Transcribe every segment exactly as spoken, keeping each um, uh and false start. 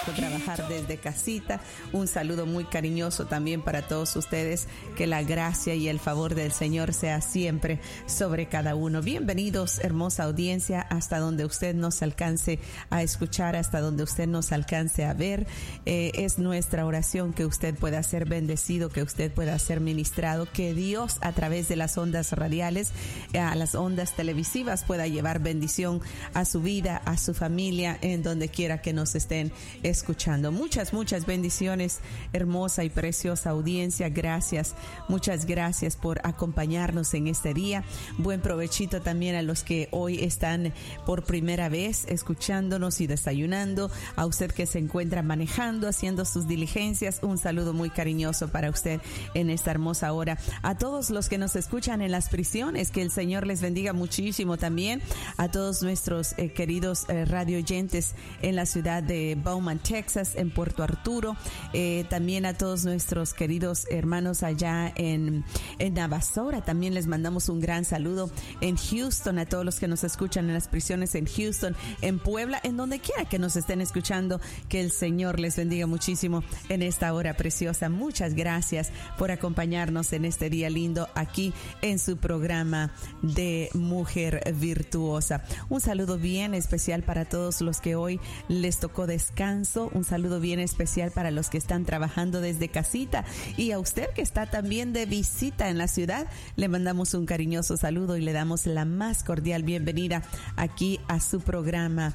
gusto trabajar desde casita. Un saludo muy cariñoso también para todos ustedes. Que la gracia y el favor del Señor sea siempre sobre cada uno. Bienvenidos, hermosa audiencia, hasta donde usted nos alcance a escuchar, hasta donde usted nos alcance a ver. Eh, es nuestra oración que usted pueda ser bendecido, que usted pueda ser ministrado, que Dios a través de las ondas radiales, a las ondas televisivas, pueda llevar bendición a su vida, a su familia, en donde quiera que nos estén escuchando. Muchas, muchas bendiciones, hermosa y preciosa audiencia. Gracias, muchas gracias por acompañarnos en este día. Buen provechito también a los que hoy están por primera vez escuchándonos y desayunando. A usted que se encuentra manejando, haciendo sus diligencias, un saludo muy cariñoso para usted en esta hermosa hora. A todos los que nos escuchan en las prisiones, que el Señor les bendiga muchísimo también. A todos nuestros eh, queridos eh, radio oyentes en la ciudad de Beaumont, Texas, en Puerto Arturo. Eh, también a todos nuestros queridos hermanos allá en, en Navasota. También les mandamos un gran saludo en Houston, a todos los que nos escuchan en las prisiones en Houston, en Puebla, en donde quiera que nos estén escuchando. Que el Señor les bendiga muchísimo en esta hora preciosa. Muchas gracias por acompañarnos en este día lindo aquí en su programa de Mujer Virtuosa. Un saludo bien especial para todos los que hoy les tocó descanso. Un saludo bien especial para los que están trabajando desde casita, y a usted que está también de visita en la ciudad, le mandamos un cariñoso saludo y le damos la más cordial bienvenida aquí a su programa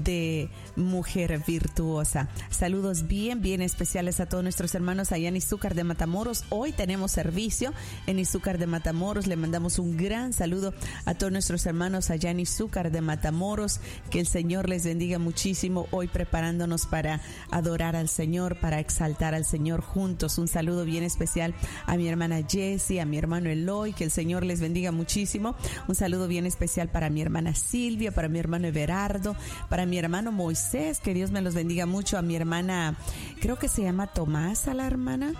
de Mujer Virtuosa. Saludos bien, bien especiales a todos nuestros hermanos allá en Izúcar de Matamoros. Hoy tenemos servicio en Izúcar de Matamoros. Le mandamos un gran saludo a todos nuestros hermanos allá en Izúcar de Matamoros. Que el Señor les bendiga muchísimo hoy, preparándonos para adorar al Señor, para exaltar al Señor juntos. Un saludo bien especial a mi hermana Jessie, a mi hermano Eloy. Que el Señor les bendiga muchísimo. Un saludo bien especial para mi hermana Silvia, para mi hermano Everardo, para mi hermano Moisés. Que Dios me los bendiga mucho. A mi hermana, creo que se llama Tomás, a la hermana.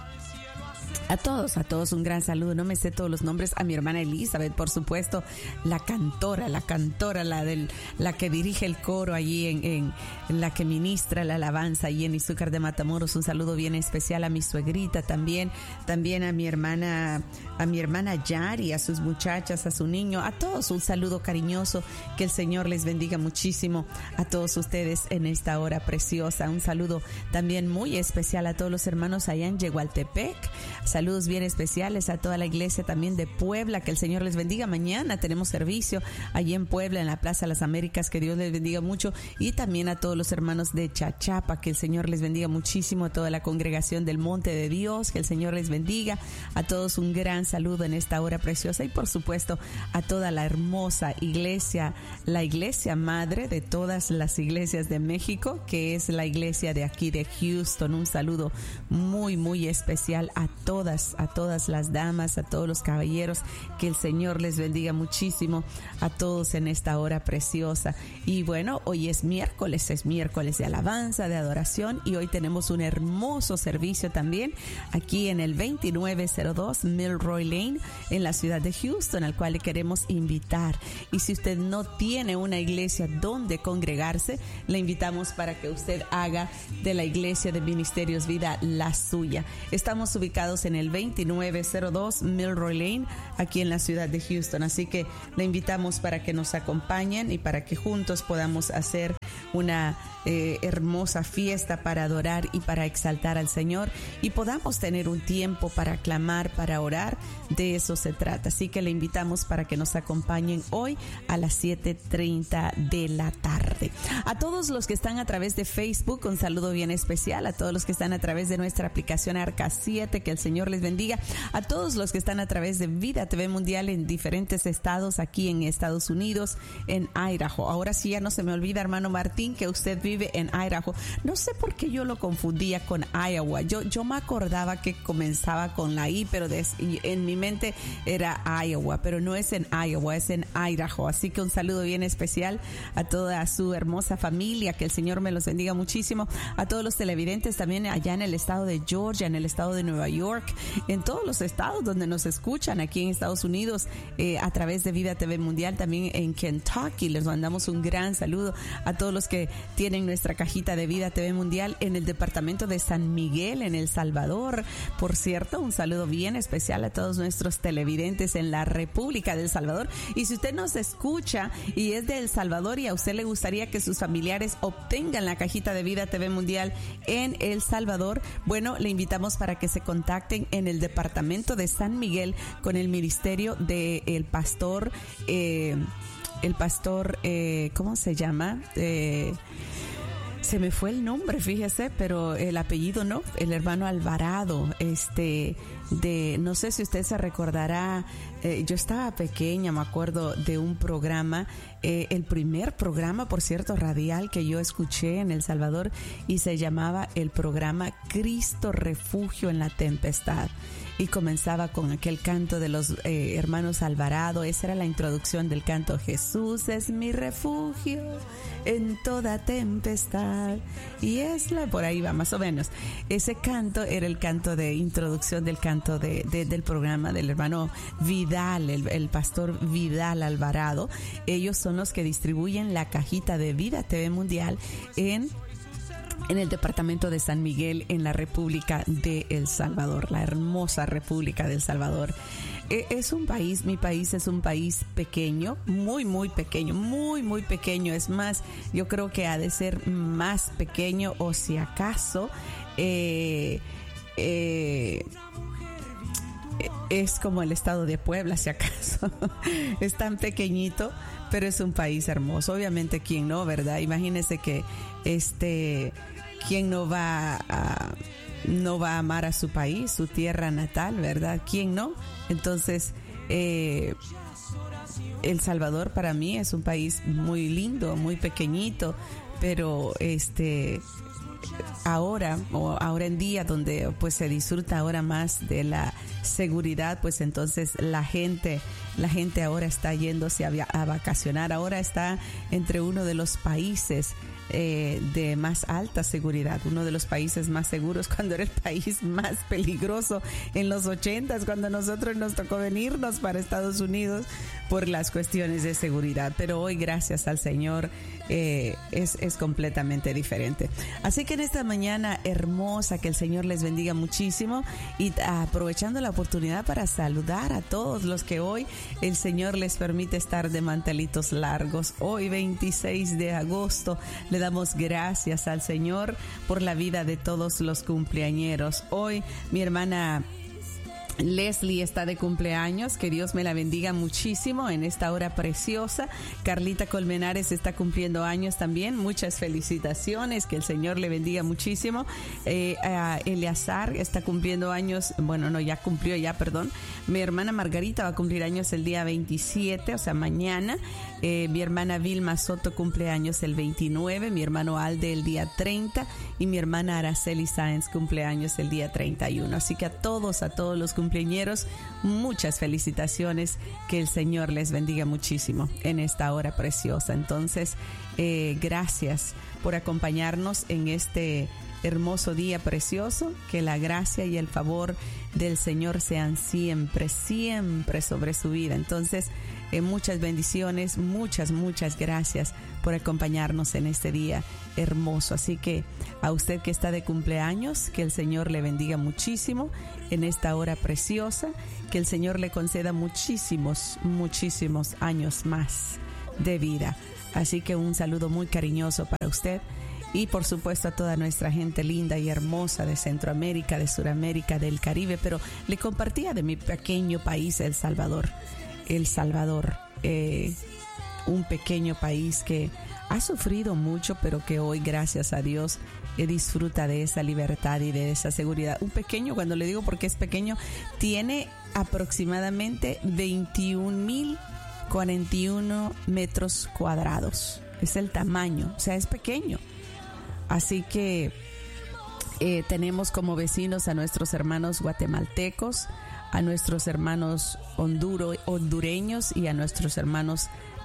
A todos, a todos un gran saludo. No me sé todos los nombres. A mi hermana Elizabeth, por supuesto, la cantora, la cantora, la del, la que dirige el coro allí en, en, en la que ministra la alabanza allí en Izúcar de Matamoros. Un saludo bien especial a mi suegrita también, también a mi hermana, a mi hermana Yari, a sus muchachas, a su niño, a todos un saludo cariñoso. Que el Señor les bendiga muchísimo a todos ustedes en esta hora preciosa. Un saludo también muy especial a todos los hermanos allá en Yegualtepec. Saludos bien especiales a toda la iglesia también de Puebla. Que el Señor les bendiga. Mañana tenemos servicio allí en Puebla, en la Plaza Las Américas. Que Dios les bendiga mucho. Y también a todos los hermanos de Chachapa. Que el Señor les bendiga muchísimo. A toda la congregación del Monte de Dios. Que el Señor les bendiga. A todos un gran saludo en esta hora preciosa. Y por supuesto a toda la hermosa iglesia, la iglesia madre de todas las iglesias de México, que es la iglesia de aquí de Houston. Un saludo muy, muy especial a todas, a todas las damas, a todos los caballeros. Que el Señor les bendiga muchísimo a todos en esta hora preciosa. Y bueno, hoy es miércoles, es miércoles de alabanza, de adoración, y hoy tenemos un hermoso servicio también aquí en el veintinueve cero dos Milroy Lane en la ciudad de Houston, al cual le queremos invitar. Y si usted no tiene una iglesia donde congregarse, le invitamos para que usted haga de la iglesia de Ministerios Vida la suya. Estamos ubicados en el veintinueve cero dos Milroy Lane, aquí en la ciudad de Houston. Así que le invitamos para que nos acompañen y para que juntos podamos hacer una eh, hermosa fiesta para adorar y para exaltar al Señor, y podamos tener un tiempo para clamar, para orar. De eso se trata. Así que le invitamos para que nos acompañen hoy a las siete treinta de la tarde. A todos los que están a través de Facebook, un saludo bien especial. A todos los que están a través de nuestra aplicación Arca siete, que el Señor les bendiga. A todos los que están a través de Vida T V Mundial en diferentes estados aquí en Estados Unidos, en Idaho. Ahora sí ya no se me olvida, hermano Martín, que usted vive en Idaho. No sé por qué yo lo confundía con Iowa. Yo, yo me acordaba que comenzaba con la I, pero de, en mi mente era Iowa, pero no es en Iowa, es en Idaho. Así que un saludo bien especial a toda su hermosa familia. Que el Señor me los bendiga muchísimo. A todos los televidentes también allá en el estado de Georgia, en el estado de Nueva York, en todos los estados donde nos escuchan aquí en Estados Unidos eh, a través de Vida T V Mundial, también en Kentucky. Les mandamos un gran saludo a todos los que tienen nuestra cajita de Vida T V Mundial en el departamento de San Miguel, en El Salvador. Por cierto, un saludo bien especial a todos nuestros televidentes en la República de El Salvador. Y si usted nos escucha y es de El Salvador y a usted le gustaría que sus familiares obtengan la cajita de Vida T V Mundial en El Salvador, bueno, le invitamos para que se contacten en el departamento de San Miguel con el ministerio del pastor, eh, el pastor, eh, ¿cómo se llama? Eh, se me fue el nombre, fíjese, pero el apellido no, el hermano Alvarado, este, de, no sé si usted se recordará, eh, yo estaba pequeña, me acuerdo de un programa, eh, el primer programa, por cierto, radial que yo escuché en El Salvador, y se llamaba el programa Cristo Refugio en la Tempestad. Y comenzaba con aquel canto de los eh, hermanos Alvarado. Esa era la introducción del canto. Jesús es mi refugio en toda tempestad. Y es la, por ahí va más o menos. Ese canto era el canto de introducción del canto de, de, del programa del hermano Vidal, el, el pastor Vidal Alvarado. Ellos son los que distribuyen la cajita de Vida T V Mundial en en el departamento de San Miguel, en la República de El Salvador, la hermosa República de El Salvador. Es un país, mi país es un país pequeño, muy, muy pequeño, muy, muy pequeño. Es más, yo creo que ha de ser más pequeño, o si acaso, eh, eh, es como el estado de Puebla, si acaso. Es tan pequeñito, pero es un país hermoso. Obviamente, ¿quién no, verdad? Imagínese que este... ¿Quién no va a, no va a amar a su país, su tierra natal, verdad? ¿Quién no? Entonces, eh, El Salvador para mí es un país muy lindo, muy pequeñito, pero este ahora o ahora en día donde pues se disfruta ahora más de la seguridad, pues entonces la gente la gente ahora está yéndose a, a vacacionar, ahora está entre uno de los países Eh, de más alta seguridad, uno de los países más seguros, cuando era el país más peligroso en los ochentas, cuando nosotros nos tocó venirnos para Estados Unidos por las cuestiones de seguridad. Pero hoy, gracias al Señor, eh, es, es completamente diferente. Así que en esta mañana hermosa, que el Señor les bendiga muchísimo, y aprovechando la oportunidad para saludar a todos los que hoy el Señor les permite estar de mantelitos largos. Hoy veintiséis de agosto, le damos gracias al Señor por la vida de todos los cumpleañeros. Hoy mi hermana Leslie está de cumpleaños, que Dios me la bendiga muchísimo en esta hora preciosa. Carlita Colmenares está cumpliendo años también, muchas felicitaciones, que el Señor le bendiga muchísimo. eh, uh, Eleazar está cumpliendo años, bueno no, ya cumplió ya, perdón. Mi hermana Margarita va a cumplir años el día veintisiete, o sea mañana. eh, mi hermana Vilma Soto cumple años el veintinueve, mi hermano Alde el día treinta, y mi hermana Araceli Sáenz cumple años el día treinta y uno. Así que a todos, a todos los cumpleaños, muchas felicitaciones, que el Señor les bendiga muchísimo en esta hora preciosa. Entonces, eh, gracias por acompañarnos en este hermoso día precioso, que la gracia y el favor del Señor sean siempre, siempre sobre su vida. Entonces, eh, muchas bendiciones, muchas, muchas gracias por acompañarnos en este día hermoso. Así que a usted que está de cumpleaños, que el Señor le bendiga muchísimo en esta hora preciosa, que el Señor le conceda muchísimos, muchísimos años más de vida. Así que un saludo muy cariñoso para usted. Y por supuesto a toda nuestra gente linda y hermosa de Centroamérica, de Suramérica, del Caribe. Pero le compartía de mi pequeño país, El Salvador. El Salvador, eh, un pequeño país que ha sufrido mucho, pero que hoy, gracias a Dios, eh, disfruta de esa libertad y de esa seguridad. Un pequeño, cuando le digo porque es pequeño, tiene aproximadamente veintiún mil cuarenta y uno metros cuadrados. Es el tamaño, o sea, es pequeño. Así que eh, tenemos como vecinos a nuestros hermanos guatemaltecos, a nuestros hermanos honduro, hondureños y a nuestros hermanos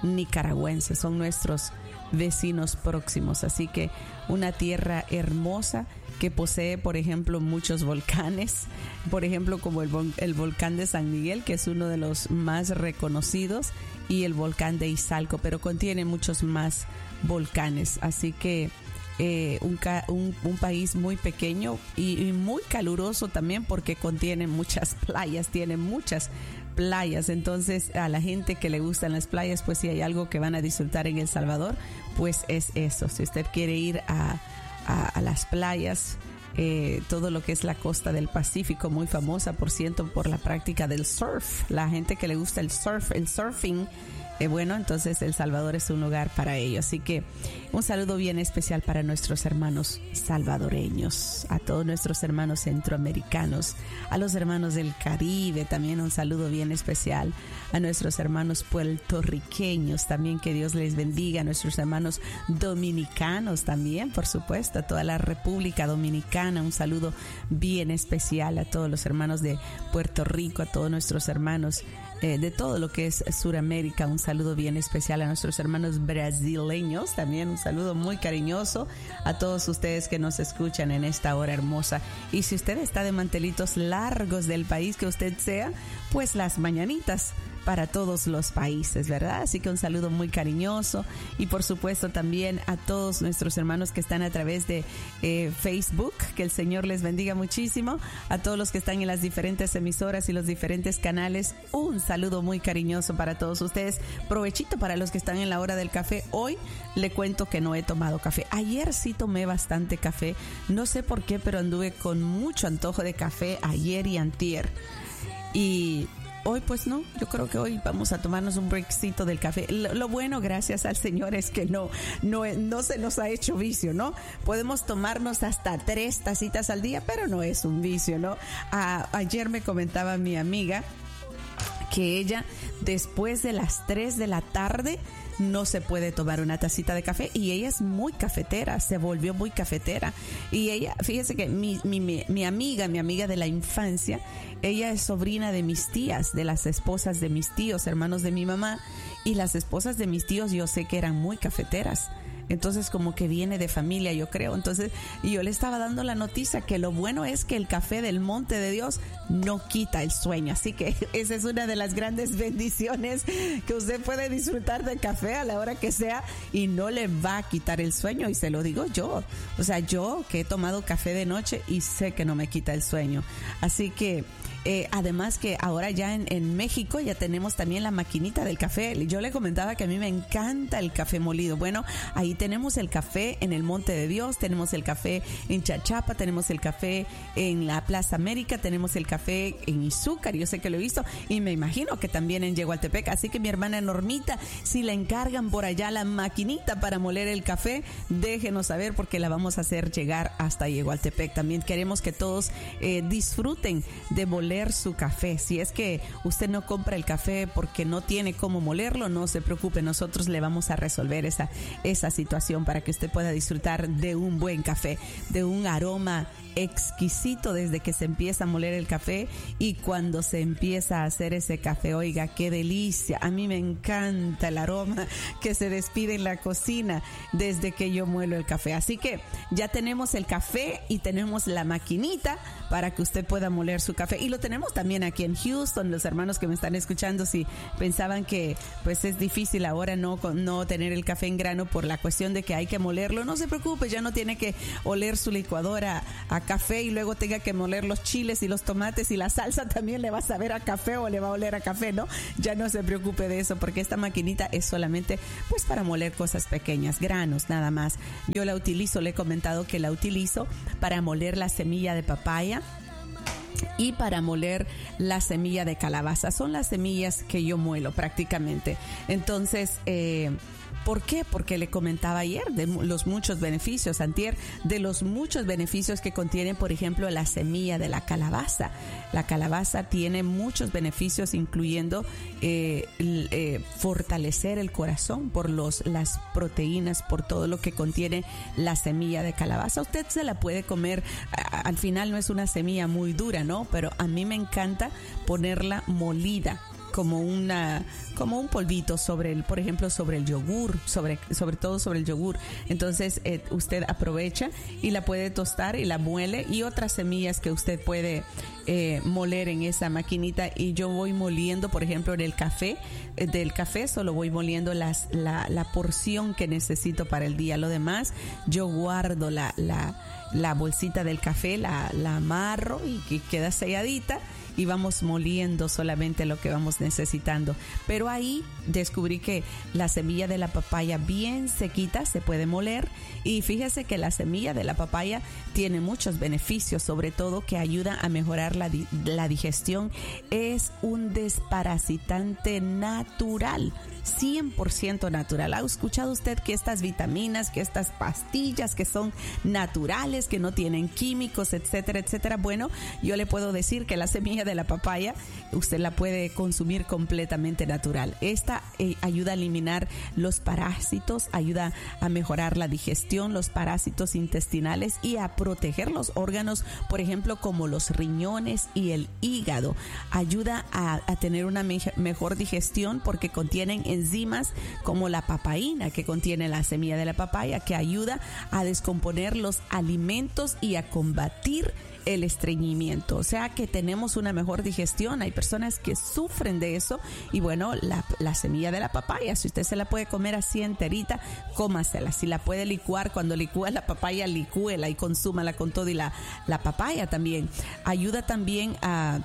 nicaragüenses, son nuestros vecinos próximos. Así que una tierra hermosa que posee, por ejemplo, muchos volcanes, por ejemplo, como el, vol- el volcán de San Miguel, que es uno de los más reconocidos, y el volcán de Izalco, pero contiene muchos más volcanes. Así que eh, un, ca- un, un país muy pequeño y, y muy caluroso también, porque contiene muchas playas, tiene muchas playas. Entonces, a la gente que le gustan las playas, pues si hay algo que van a disfrutar en El Salvador, pues es eso. Si usted quiere ir a, a, a las playas, eh, todo lo que es la costa del Pacífico, muy famosa, por cierto, por la práctica del surf. La gente que le gusta el surf, el surfing, eh, bueno, entonces El Salvador es un lugar para ello. Así que un saludo bien especial para nuestros hermanos salvadoreños, a todos nuestros hermanos centroamericanos, a los hermanos del Caribe, también un saludo bien especial a nuestros hermanos puertorriqueños, también que Dios les bendiga, a nuestros hermanos dominicanos también, por supuesto, a toda la República Dominicana, un saludo bien especial a todos los hermanos de Puerto Rico, a todos nuestros hermanos Eh, de todo lo que es Suramérica, un saludo bien especial a nuestros hermanos brasileños, también un saludo muy cariñoso a todos ustedes que nos escuchan en esta hora hermosa. Y si usted está de mantelitos largos del país que usted sea, pues las mañanitas para todos los países, ¿verdad? Así que un saludo muy cariñoso, y por supuesto también a todos nuestros hermanos que están a través de eh, Facebook, que el Señor les bendiga muchísimo, a todos los que están en las diferentes emisoras y los diferentes canales, un saludo muy cariñoso para todos ustedes. Provechito para los que están en la hora del café. Hoy le cuento que no he tomado café. Ayer sí tomé bastante café, no sé por qué, pero anduve con mucho antojo de café ayer y antier, y hoy pues no, yo creo que hoy vamos a tomarnos un breakcito del café. Lo, lo bueno, gracias al Señor, es que no, no, no se nos ha hecho vicio, ¿no? Podemos tomarnos hasta tres tacitas al día, pero no es un vicio, ¿no? A, ayer me comentaba mi amiga que ella, después de las tres de la tarde, no se puede tomar una tacita de café, y ella es muy cafetera, se volvió muy cafetera. Y ella, fíjese que mi, mi, mi, mi amiga, mi amiga de la infancia, ella es sobrina de mis tías, de las esposas de mis tíos, hermanos de mi mamá, y las esposas de mis tíos yo sé que eran muy cafeteras. Entonces como que viene de familia, yo creo. Entonces yo le estaba dando la noticia que lo bueno es que el café del Monte de Dios no quita el sueño. Así que esa es una de las grandes bendiciones, que usted puede disfrutar de café a la hora que sea y no le va a quitar el sueño. Y se lo digo yo, o sea, yo que he tomado café de noche y sé que no me quita el sueño. Así que Eh, además que ahora ya en, en México ya tenemos también la maquinita del café. Yo le comentaba que a mí me encanta el café molido. Bueno, ahí tenemos el café en el Monte de Dios, tenemos el café en Chachapa, tenemos el café en la Plaza América, tenemos el café en Izúcar, yo sé que lo he visto, y me imagino que también en Yegualtepec. Así que mi hermana Normita, si le encargan por allá la maquinita para moler el café, déjenos saber, porque la vamos a hacer llegar hasta Yegualtepec. También queremos que todos eh, disfruten de moler su café. Si es que usted no compra el café porque no tiene cómo molerlo, no se preocupe, nosotros le vamos a resolver esa, esa situación para que usted pueda disfrutar de un buen café, de un aroma exquisito desde que se empieza a moler el café y cuando se empieza a hacer ese café. Oiga, qué delicia. A mí me encanta el aroma que se despide en la cocina desde que yo muelo el café. Así que ya tenemos el café y tenemos la maquinita para que usted pueda moler su café, y lo tenemos también aquí en Houston. Los hermanos que me están escuchando, si pensaban que pues es difícil ahora no, no tener el café en grano por la cuestión de que hay que molerlo, no se preocupe, ya no tiene que oler su licuadora a café y luego tenga que moler los chiles y los tomates y la salsa también le va a saber a café o le va a oler a café, ¿no? Ya no se preocupe de eso, porque esta maquinita es solamente pues para moler cosas pequeñas, granos nada más. Yo la utilizo, le he comentado que la utilizo para moler la semilla de papaya y para moler la semilla de calabaza. Son las semillas que yo muelo prácticamente. Entonces, eh, ¿por qué? Porque le comentaba ayer de los muchos beneficios, antier, de los muchos beneficios que contiene, por ejemplo, la semilla de la calabaza. La calabaza tiene muchos beneficios, incluyendo eh, eh, fortalecer el corazón por los, las proteínas, por todo lo que contiene la semilla de calabaza. Usted se la puede comer, a, al final no es una semilla muy dura, ¿no? Pero a mí me encanta ponerla molida. como una como un polvito sobre el, por ejemplo, sobre el yogur, sobre sobre todo sobre el yogur. Entonces eh, usted aprovecha y la puede tostar y la muele, y otras semillas que usted puede eh, moler en esa maquinita. Y yo voy moliendo, por ejemplo, en el café, eh, del café solo voy moliendo las la, la porción que necesito para el día. Lo demás yo guardo la la la bolsita del café, la la amarro y que queda selladita, y vamos moliendo solamente lo que vamos necesitando. Pero ahí descubrí que la semilla de la papaya bien sequita se puede moler, y fíjese que la semilla de la papaya tiene muchos beneficios, sobre todo que ayuda a mejorar la, di- la digestión. Es un desparasitante natural, cien por ciento natural. ¿Ha escuchado usted que estas vitaminas, que estas pastillas que son naturales, que no tienen químicos, etcétera, etcétera? Bueno, yo le puedo decir que la semilla de la papaya usted la puede consumir completamente natural. Esta eh, ayuda a eliminar los parásitos, ayuda a mejorar la digestión, los parásitos intestinales, y a proteger los órganos, por ejemplo, como los riñones y el hígado. Ayuda a, a tener una me- mejor digestión porque contienen enzimas como la papaína, que contiene la semilla de la papaya, que ayuda a descomponer los alimentos y a combatir el estreñimiento. O sea que tenemos una mejor digestión. Hay personas que sufren de eso, y bueno, la, la semilla de la papaya, si usted se la puede comer así enterita, cómasela. Si la puede licuar, cuando licúa la papaya, licúela y consúmala con todo. Y la, la papaya también ayuda también a,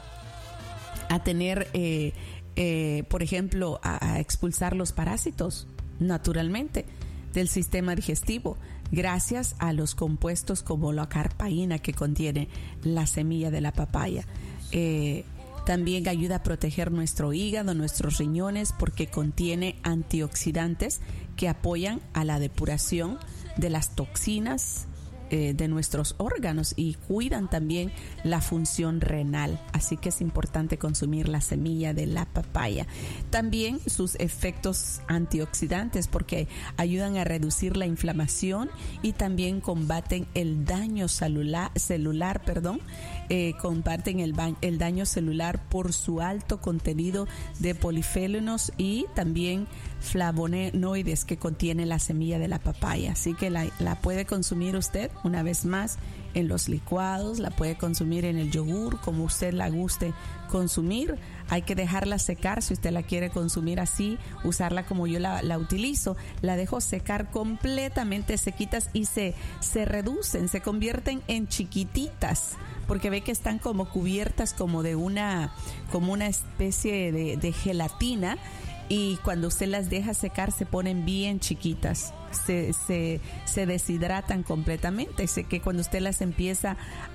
a tener eh, eh, por ejemplo, a, a expulsar los parásitos naturalmente del sistema digestivo, gracias a los compuestos como la carpaína que contiene la semilla de la papaya. Eh, también ayuda a proteger nuestro hígado, nuestros riñones, porque contiene antioxidantes que apoyan a la depuración de las toxinas eh, de nuestros órganos, y cuidan también la función renal. Así que es importante consumir la semilla de la papaya. También sus efectos antioxidantes, porque ayudan a reducir la inflamación y también combaten el daño celular, celular perdón, eh, combaten el, ba- el daño celular por su alto contenido de polifenolos y también flavonoides que contiene la semilla de la papaya. Así que la, la puede consumir usted, una vez más, en los licuados, la puede consumir en el yogur, como usted la guste consumir. Hay que dejarla secar si usted la quiere consumir así, usarla como yo la, la utilizo. La dejo secar completamente sequitas y se, se reducen, se convierten en chiquititas, porque ve que están como cubiertas como de una, como una especie de, de gelatina. Y cuando usted las deja secar se ponen bien chiquitas, se, se, se deshidratan completamente. Sé que cuando usted las empieza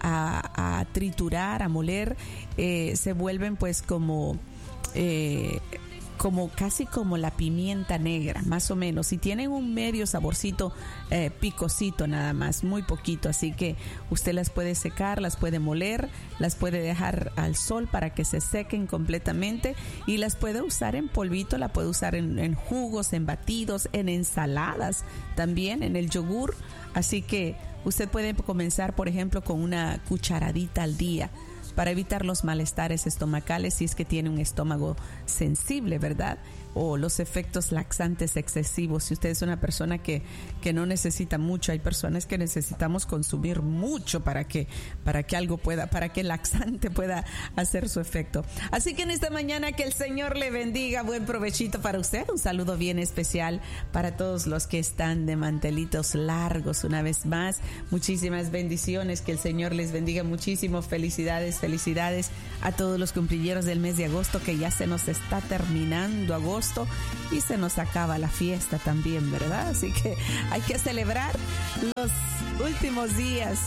a, a triturar, a moler, eh, se vuelven pues como... Eh, como casi como la pimienta negra, más o menos, y tienen un medio saborcito eh, picosito nada más, muy poquito. Así que usted las puede secar, las puede moler, las puede dejar al sol para que se sequen completamente, y las puede usar en polvito, la puede usar en, en jugos, en batidos, en ensaladas, también en el yogur. Así que usted puede comenzar, por ejemplo, con una cucharadita al día, para evitar los malestares estomacales si es que tiene un estómago sensible, ¿verdad? O los efectos laxantes excesivos. Si usted es una persona que, que no necesita mucho, hay personas que necesitamos consumir mucho para que, para que algo pueda, para que el laxante pueda hacer su efecto. Así que en esta mañana que el Señor le bendiga, buen provechito para usted. Un saludo bien especial para todos los que están de mantelitos largos. Una vez más, muchísimas bendiciones, que el Señor les bendiga muchísimo. Felicidades, felicidades a todos los cumplilleros del mes de agosto, que ya se nos está terminando agosto. Y se nos acaba la fiesta también, ¿verdad? Así que hay que celebrar los últimos días